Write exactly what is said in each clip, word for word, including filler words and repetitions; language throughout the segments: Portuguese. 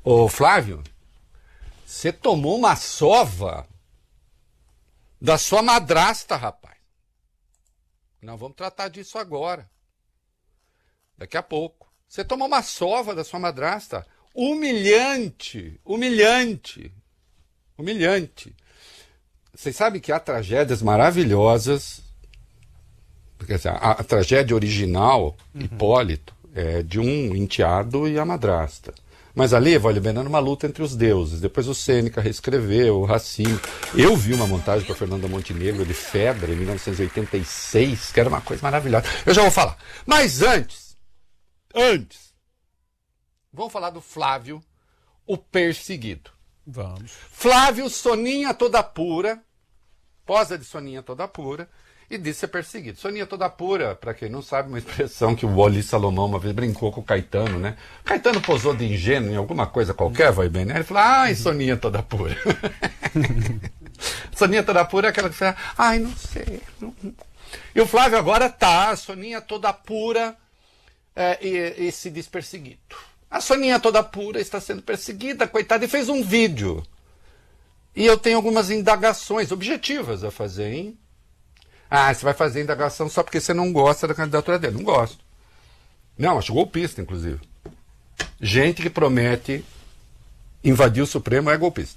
Ô Flávio, você tomou uma sova da sua madrasta, rapaz. Nós vamos tratar disso agora. Daqui a pouco. Você tomou uma sova da sua madrasta. Humilhante, humilhante, humilhante. Vocês sabem que há tragédias maravilhosas. Quer dizer, a, a tragédia original, uhum. Hipólito, é de um enteado e a madrasta. Mas ali, vai vendo uma luta entre os deuses. Depois o Sêneca reescreveu, o Racine. Eu vi uma montagem com a Fernanda Montenegro de Fedra, em mil novecentos e oitenta e seis, que era uma coisa maravilhosa. Eu já vou falar. Mas antes, antes, vamos falar do Flávio, o perseguido. Vamos. Flávio, Soninha toda pura, posa de Soninha toda pura, e disse ser perseguido. Soninha toda pura, para quem não sabe, uma expressão que o Wally Salomão uma vez brincou com o Caetano, né? Caetano posou de ingênuo em alguma coisa qualquer, vai bem, né? Ele falou, ai, Soninha toda pura. Soninha toda pura é aquela que fala, ai, não sei. Não. E o Flávio agora tá, Soninha toda pura, é, e, e se diz perseguido. A Soninha toda pura está sendo perseguida, coitada, e fez um vídeo. E eu tenho algumas indagações objetivas a fazer, hein? Ah, você vai fazer indagação só porque você não gosta da candidatura dele. Não gosto. Não, acho golpista, inclusive. Gente que promete invadir o Supremo é golpista.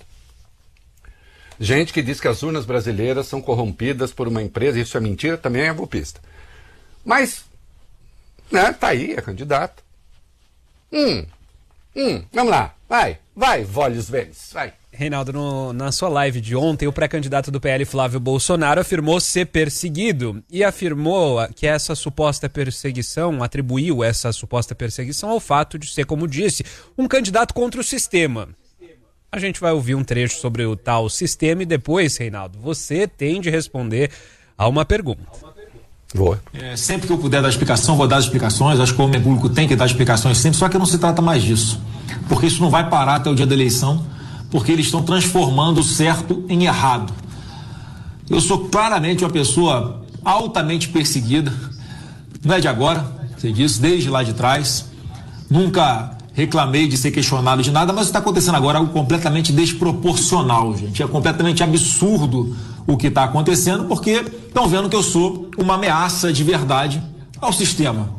Gente que diz que as urnas brasileiras são corrompidas por uma empresa, isso é mentira, também é golpista. Mas, né, tá aí, é candidato. Hum, hum, vamos lá, vai, vai, Volhos Vênis, vai. Reinaldo, no, na sua live de ontem, o pré-candidato do P L, Flávio Bolsonaro, afirmou ser perseguido e afirmou que essa suposta perseguição, atribuiu essa suposta perseguição ao fato de ser, como disse, um candidato contra o sistema. A gente vai ouvir um trecho sobre o tal sistema e depois, Reinaldo, você tem de responder a uma pergunta. Vou. É, sempre que eu puder dar explicação, vou dar explicações. Acho que o homem público tem que dar explicações sempre, só que não se trata mais disso. Porque isso não vai parar até o dia da eleição, porque eles estão transformando o certo em errado. Eu sou claramente uma pessoa altamente perseguida, não é de agora, você disse, desde lá de trás. Nunca reclamei de ser questionado de nada, mas está acontecendo agora algo completamente desproporcional, gente. É completamente absurdo o que está acontecendo, porque estão vendo que eu sou uma ameaça de verdade ao sistema.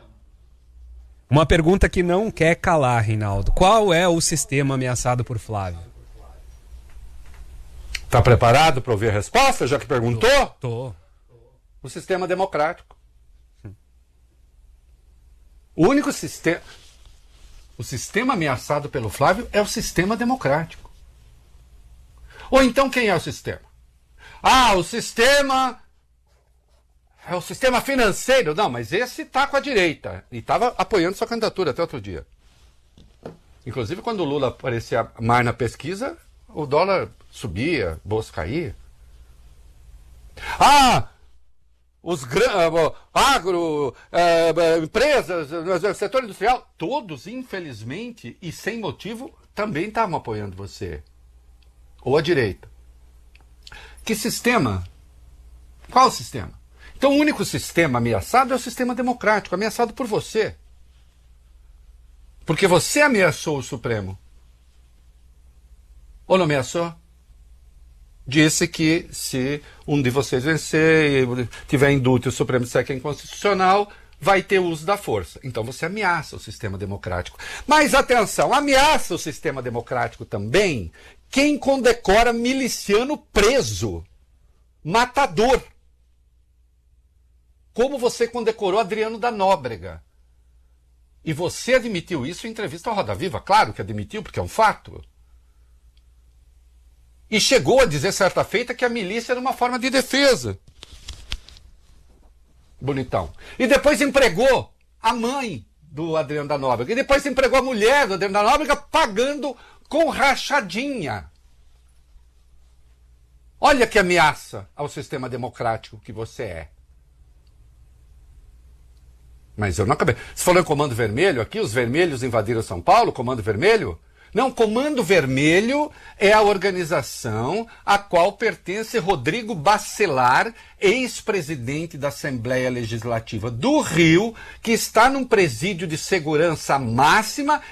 Uma pergunta que não quer calar, Reinaldo. Qual é o sistema ameaçado por Flávio? Tá preparado para ouvir a resposta, já que perguntou? Tô. Tô. O sistema democrático. O único sistema... O sistema ameaçado pelo Flávio é o sistema democrático. Ou então quem é o sistema? Ah, o sistema... É o sistema financeiro. Não, mas esse está com a direita. E estava apoiando sua candidatura até outro dia. Inclusive, quando o Lula aparecia mais na pesquisa, o dólar subia, bolsa caía. Ah, os uh, agro, uh, empresas, uh, setor industrial, todos, infelizmente, e sem motivo, também estavam apoiando você. Ou a direita. Que sistema? Qual o sistema? Então, o único sistema ameaçado é o sistema democrático, ameaçado por você. Porque você ameaçou o Supremo. Ou não ameaçou? Disse que se um de vocês vencer e tiver indulto e o Supremo disser que é inconstitucional, vai ter uso da força. Então você ameaça o sistema democrático. Mas atenção, ameaça o sistema democrático também quem condecora miliciano preso, matador. Como você condecorou Adriano da Nóbrega. E você admitiu isso em entrevista ao Roda Viva. Claro que admitiu, porque é um fato. E chegou a dizer certa feita que a milícia era uma forma de defesa. Bonitão. E depois empregou a mãe do Adriano da Nóbrega. E depois empregou a mulher do Adriano da Nóbrega pagando com rachadinha. Olha que ameaça ao sistema democrático que você é. Mas eu não acabei. Você falou em Comando Vermelho aqui? Os vermelhos invadiram São Paulo? Comando Vermelho? Não, Comando Vermelho é a organização a qual pertence Rodrigo Bacelar, ex-presidente da Assembleia Legislativa do Rio, que está num presídio de segurança máxima